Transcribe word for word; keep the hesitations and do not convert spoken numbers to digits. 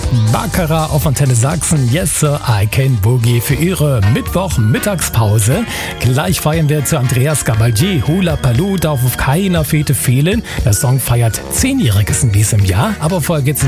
Baccarat auf Antenne Sachsen, Yes Sir, I Can Boogie für Ihre Mittwoch-Mittagspause. Gleich feiern wir zu Andreas Gabaldé, Hula Paloo, darf auf keiner Fete fehlen. Der Song feiert Zehnjähriges in diesem Jahr, aber vorher geht's